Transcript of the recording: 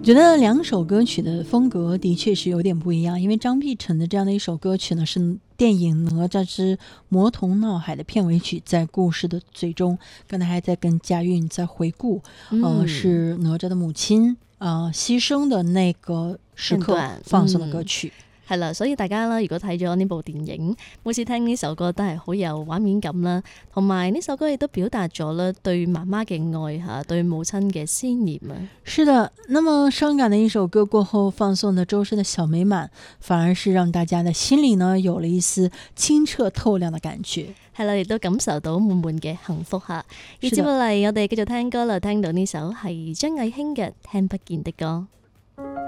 觉得两首歌曲的风格的确是有点不一样，因为张碧晨的这样的一首歌曲呢，是电影《哪吒之魔童闹海》的片尾曲，在故事的最终，刚才还在跟佳韵在回顾，是哪吒的母親犧牲的那個時刻放送的歌曲。 係啦，所以大家啦，如果睇咗呢部電影，每次聽呢首歌都係好有畫面感啦，同埋呢首歌亦都表達咗啦對媽媽嘅愛嚇，對母親嘅思念啊。 是的，那麼傷感的一首歌過後放送的周深的小美滿，反而是讓大家的心裡呢有了一絲清澈透亮的感覺。 係啦，亦都感受到滿滿嘅幸福嚇。而接落嚟，我哋繼續聽歌啦，聽到呢首係張藝興嘅《聽不見的歌》。